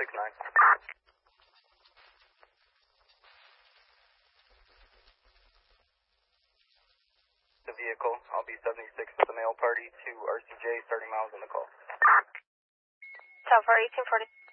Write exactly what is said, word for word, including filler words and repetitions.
six nine. The vehicle, I'll be seventy-six with the mail party to R C J, starting miles on the call. Tower eighteen forty.